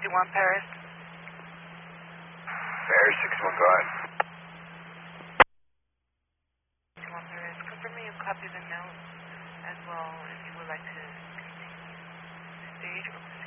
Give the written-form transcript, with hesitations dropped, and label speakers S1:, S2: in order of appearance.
S1: 61 Paris.
S2: Paris 61, go ahead.
S1: 61 Paris. Confirm you copy the note as well if you would like to continue the stage or proceed.